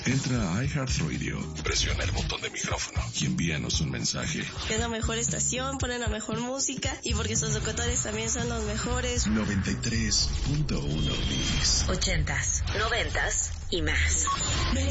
Entra a iHeartRadio, presiona el botón de micrófono y envíanos un mensaje. Es la mejor estación, ponen la mejor música y porque sus locutores también son los mejores. 93.1 Mix. 80s, 90s y más.